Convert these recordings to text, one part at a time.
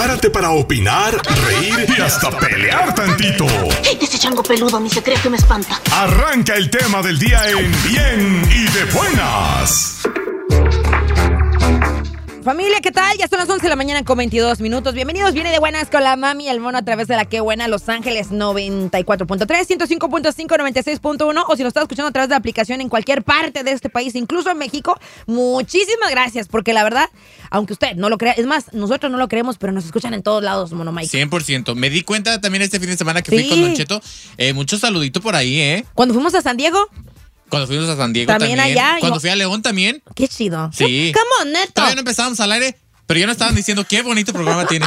prepárate para opinar, reír y hasta pelear tantito. Ese chango peludo ni se cree que me espanta. Arranca el tema del día en Bien y de Buenas. Familia, ¿qué tal? Ya son las 11 de la mañana con 22 minutos. Bienvenidos, viene de buenas con la mami y el mono a través de la Qué Buena, Los Ángeles 94.3, 105.5, 96.1 o si lo estás escuchando a través de la aplicación en cualquier parte de este país, incluso en México. Muchísimas gracias, porque la verdad, aunque usted no lo crea, es más, nosotros no lo creemos, pero nos escuchan en todos lados, mono Mike. 100%. Me di cuenta también este fin de semana que fui con Don Cheto. Mucho saludito por ahí, ¿eh? Cuando fuimos a San Diego. Cuando fuimos a San Diego también. Allá. Cuando fui a León también. Qué chido. Sí. Come on, neto. Todavía no empezábamos al aire, pero ya nos estaban diciendo qué bonito programa tiene.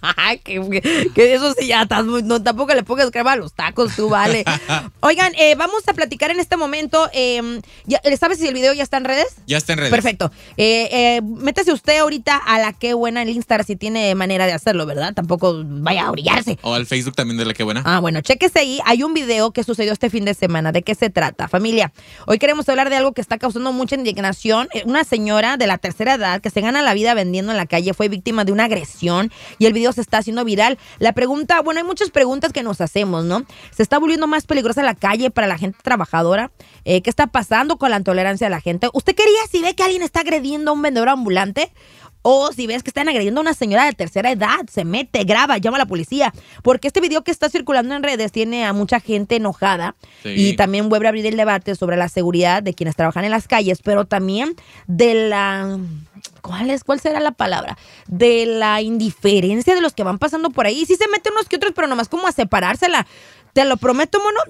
que eso sí, ya estás no, tampoco le pongas crema a los tacos, tú, vale. Oigan, vamos a platicar en este momento. ¿Sabes si el video ya está en redes? Ya está en redes. Perfecto. Métase usted ahorita a la Qué Buena en Instagram si tiene manera de hacerlo, ¿verdad? Tampoco vaya a brillarse. O al Facebook también de la Qué Buena. Ah, bueno, chéquese ahí. Hay un video que sucedió este fin de semana. ¿De qué se trata? Familia, hoy queremos hablar de algo que está causando mucha indignación. Una señora de la tercera edad que se gana la vida vendiendo en la calle fue víctima de una agresión y el video se está haciendo viral. La pregunta, bueno, hay muchas preguntas que nos hacemos, ¿no? ¿Se está volviendo más peligrosa la calle para la gente trabajadora? ¿Qué está pasando con la intolerancia de la gente? ¿Usted quería si ve que alguien está agrediendo a un vendedor ambulante? O si ves que están agrediendo a una señora de tercera edad, se mete, graba, llama a la policía. Porque este video que está circulando en redes tiene a mucha gente enojada. Sí. Y también vuelve a abrir el debate sobre la seguridad de quienes trabajan en las calles, pero también de la... ¿Cuál será la palabra? De la indiferencia de los que van pasando por ahí. Sí se meten unos que otros, pero nomás como a separársela. Te lo prometo, mono,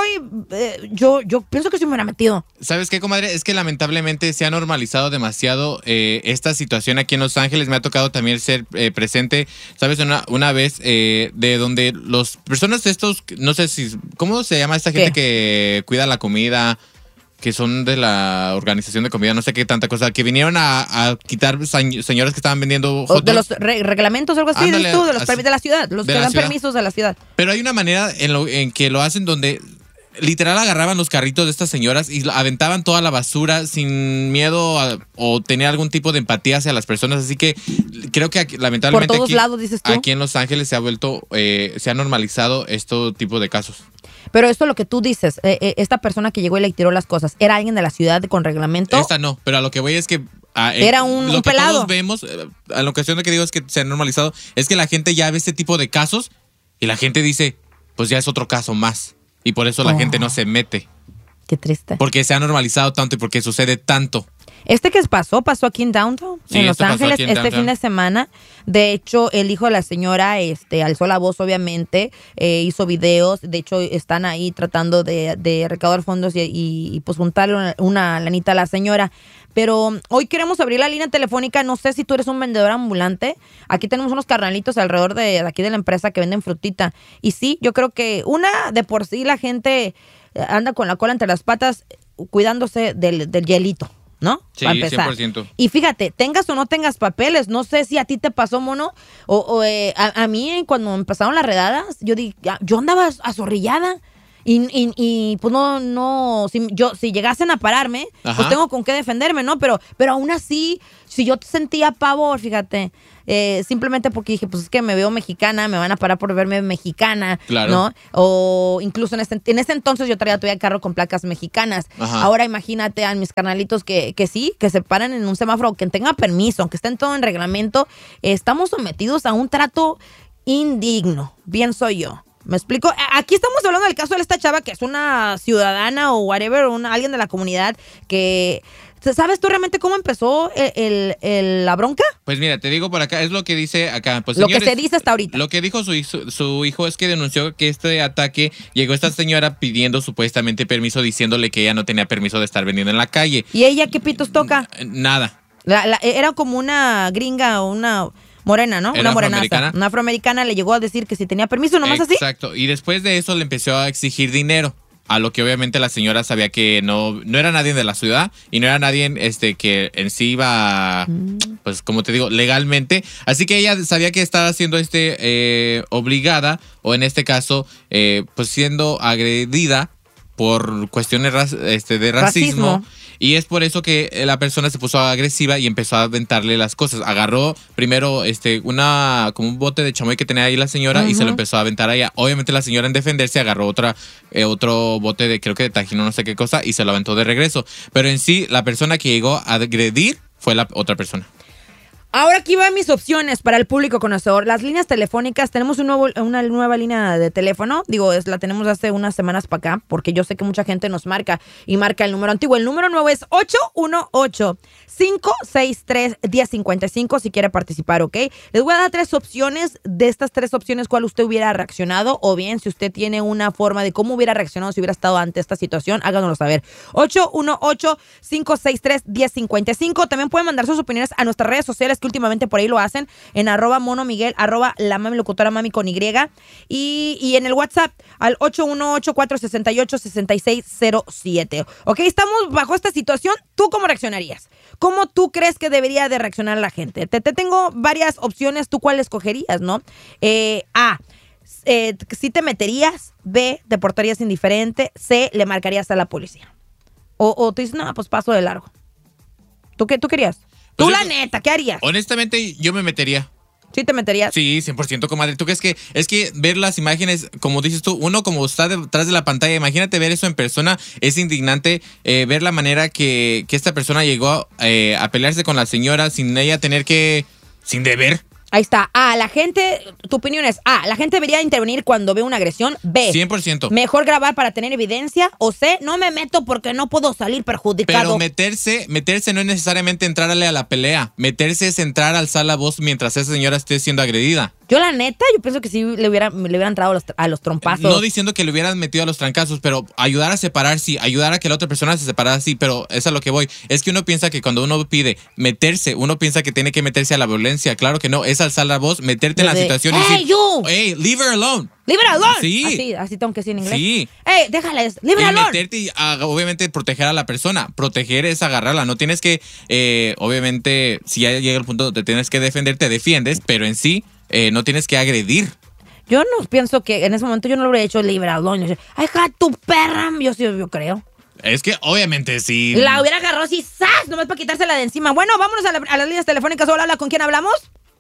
yo pienso que sí me hubiera metido. ¿Sabes qué, comadre? Es que lamentablemente se ha normalizado demasiado esta situación aquí en Los Ángeles. Me ha tocado también ser presente, ¿sabes? Una vez de donde los personas estos, no sé si, ¿cómo se llama esta gente que cuida la comida? Que son de la organización de comida, no sé qué tanta cosa, que vinieron a quitar señoras que estaban vendiendo hot dogs. De los reglamentos o algo así, Ándale, tú, de los de la ciudad, los que dan permisos de la ciudad. Pero hay una manera en que lo hacen donde literal agarraban los carritos de estas señoras y aventaban toda la basura sin miedo o tener algún tipo de empatía hacia las personas. Así que creo que lamentablemente por todos lados, dices tú. Aquí en Los Ángeles se ha normalizado este tipo de casos. Pero esto lo que tú dices, esta persona que llegó y le tiró las cosas, ¿era alguien de la ciudad con reglamento? Esta no, pero a lo que voy es que... Era un lo que pelado. Todos vemos, a la ocasión de que digo es que se ha normalizado, es que la gente ya ve este tipo de casos y la gente dice, pues ya es otro caso más. Y por eso la gente no se mete. Qué triste. Porque se ha normalizado tanto y porque sucede tanto. Este que pasó aquí en Downtown, sí, en Los Ángeles, fin de semana. De hecho, el hijo de la señora alzó la voz, obviamente, hizo videos. De hecho, están ahí tratando de recaudar fondos y pues juntarle una lanita a la señora. Pero hoy queremos abrir la línea telefónica. No sé si tú eres un vendedor ambulante. Aquí tenemos unos carnalitos alrededor de aquí de la empresa que venden frutita. Y sí, yo creo que de por sí la gente anda con la cola entre las patas cuidándose del hielito, ¿no? Sí, para empezar. 100%. Y fíjate, tengas o no tengas papeles, no sé si a ti te pasó, mono, a mí cuando empezaron las redadas, yo andaba azorrillada. Y pues no, si llegasen a pararme, ajá, pues tengo con qué defenderme, ¿no? Pero aún así, si yo sentía pavor, fíjate, simplemente porque dije, pues es que me veo mexicana, me van a parar por verme mexicana, claro, ¿no? O incluso en ese entonces yo traía todavía carro con placas mexicanas. Ajá. Ahora imagínate a mis carnalitos que se paran en un semáforo, que tengan permiso, aunque estén todo en reglamento, estamos sometidos a un trato indigno, pienso yo. ¿Me explico? Aquí estamos hablando del caso de esta chava que es una ciudadana o whatever, alguien de la comunidad que... ¿Sabes tú realmente cómo empezó la bronca? Pues mira, te digo por acá, es lo que dice acá. Pues, lo señores, que se dice hasta ahorita. Lo que dijo su hijo es que denunció que este ataque llegó esta señora pidiendo supuestamente permiso, diciéndole que ella no tenía permiso de estar vendiendo en la calle. ¿Y ella qué pitos toca? Nada. Era como una gringa o una... morena, ¿no? Una morenaza. Una afroamericana le llegó a decir que si tenía permiso, nomás así. Exacto. Y después de eso le empezó a exigir dinero. A lo que obviamente la señora sabía que no era nadie de la ciudad y no era nadie que en sí iba, pues como te digo, legalmente. Así que ella sabía que estaba siendo obligada, o en este caso, pues siendo agredida por cuestiones de racismo. Y es por eso que la persona se puso agresiva y empezó a aventarle las cosas. Agarró primero como un bote de chamoy que tenía ahí la señora y se lo empezó a aventar a ella. Obviamente la señora, en defenderse, agarró otro bote de, creo que de tajín o no sé qué cosa, y se lo aventó de regreso. Pero en sí, la persona que llegó a agredir fue la otra persona. Ahora aquí van mis opciones para el público conocedor. Las líneas telefónicas, tenemos una nueva línea de teléfono. La tenemos hace unas semanas para acá, porque yo sé que mucha gente nos marca y marca el número antiguo. El número nuevo es 818-563-1055 si quiere participar, ¿ok? Les voy a dar 3 opciones. De estas 3 opciones, ¿cuál usted hubiera reaccionado? O bien, si usted tiene una forma de cómo hubiera reaccionado si hubiera estado ante esta situación, háganoslo saber. 818-563-1055. También pueden mandar sus opiniones a nuestras redes sociales, que últimamente por ahí lo hacen, en @monomiguel, @la mami locutora mami con Y, y en el WhatsApp al 818-468-6607. Ok, estamos bajo esta situación. ¿Tú cómo reaccionarías? ¿Cómo tú crees que debería de reaccionar la gente? Te tengo varias opciones. ¿Tú cuál escogerías, no? A, ¿sí te meterías? B, ¿te portarías indiferente? C, ¿le marcarías a la policía? O tú dices, no, pues paso de largo. ¿Tú querías? Tú, la neta, ¿qué harías? Honestamente, yo me metería. ¿Sí te meterías? Sí, 100%, comadre. ¿Tú crees que es que ver las imágenes, como dices tú, uno como está detrás de la pantalla, imagínate ver eso en persona, es indignante ver la manera que esta persona llegó a pelearse con la señora sin ella tener sin deber. Ahí está. A, la gente, tu opinión es A, la gente debería intervenir cuando ve una agresión. B, 100%. Mejor grabar para tener evidencia. O C, no me meto porque no puedo salir perjudicado. Pero meterse no es necesariamente entrarle a la pelea. Meterse es entrar a alzar la voz mientras esa señora esté siendo agredida. Yo la neta, yo pienso que sí le hubiera entrado a los trompazos. No diciendo que le hubieran metido a los trancazos, pero ayudar a separar, sí. Ayudar a que la otra persona se separara, sí. Pero es a lo que voy. Es que uno piensa que cuando uno pide meterse, uno piensa que tiene que meterse a la violencia. Claro que no. Es alzar la voz, meterte en la situación y decir, hey, leave her alone. ¡Leave her alone! Sí. Así tengo que decir en inglés. Sí. ¡Ey, déjala! ¡Leave her alone! Y meterte y obviamente proteger a la persona. Proteger es agarrarla. No tienes que, obviamente, si ya llega el punto donde tienes que defender, te defiendes, pero en sí no tienes que agredir. Yo no pienso que en ese momento yo no lo hubiera hecho leave her alone. ¡Ay, ja, tu perra! Yo creo. Es que obviamente sí. La hubiera agarrado así, ¡zas! Nomás para quitársela de encima. Bueno, vámonos a las líneas telefónicas. Hola, ¿con quién hablamos?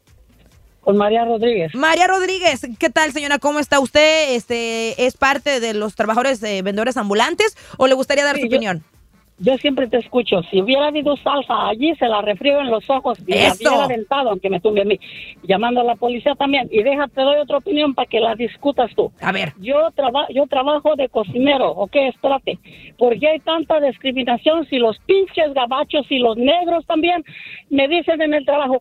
Con María Rodríguez. María Rodríguez, ¿qué tal, señora? ¿Cómo está usted? ¿Es parte de los trabajadores vendedores ambulantes o le gustaría dar su opinión? Yo siempre te escucho. Si hubiera habido salsa allí, se la refriego en los ojos y la hubiera aventado, aunque me tumbe a mí. Llamando a la policía también. Y te doy otra opinión para que la discutas tú. A ver. Yo trabajo de cocinero, ¿ok? Espérate. ¿Por qué hay tanta discriminación si los pinches gabachos y los negros también me dicen en el trabajo,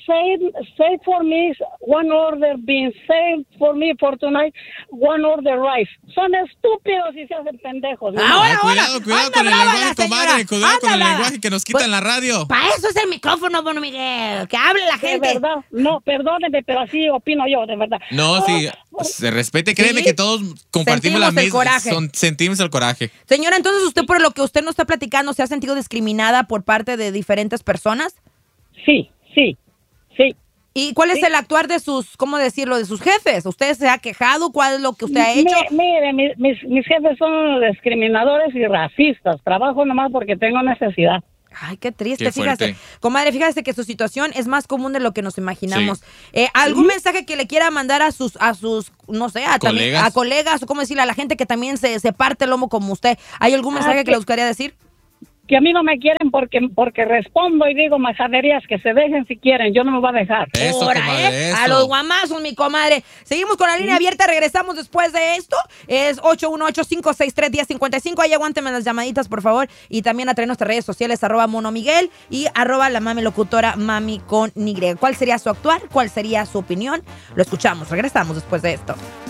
save for me one order beans, save for me for tonight one order rice? Son estúpidos y se hacen pendejos, ¿no? Ahora, cuidado con el lenguaje, comadre, cuidado con el lenguaje que nos quitan en la radio. Para eso es el micrófono, Bono Miguel, que hable la gente. De verdad, no, perdóneme, pero así opino yo, de verdad. No, sí, se respete, créeme que todos compartimos la misma, sentimos el coraje. Señora, entonces usted, por lo que usted nos está platicando, ¿se ha sentido discriminada por parte de diferentes personas? Sí. ¿Y cuál es el actuar de sus, cómo decirlo, de sus jefes? ¿Usted se ha quejado? ¿Cuál es lo que usted ha hecho? Mire, mis jefes son discriminadores y racistas. Trabajo nomás porque tengo necesidad. Ay, qué triste, fíjate. Comadre, fíjate que su situación es más común de lo que nos imaginamos. Sí. ¿Algún mensaje que le quiera mandar a sus no sé, a colegas, o cómo decirle, a la gente que también se parte el lomo como usted? ¿Hay algún mensaje que le gustaría decir? Que a mí no me quieren porque respondo y digo majaderías, que se dejen si quieren, yo no me voy a dejar. Eso, comadre, eso. A los guamazos, mi comadre. Seguimos con la línea abierta, regresamos después de esto. Es 818-563-1055. Ahí aguántenme las llamaditas, por favor. Y también a través de nuestras redes sociales, @monomiguel y @la mami locutora mami con Y. ¿Cuál sería su actuar? ¿Cuál sería su opinión? Lo escuchamos, regresamos después de esto.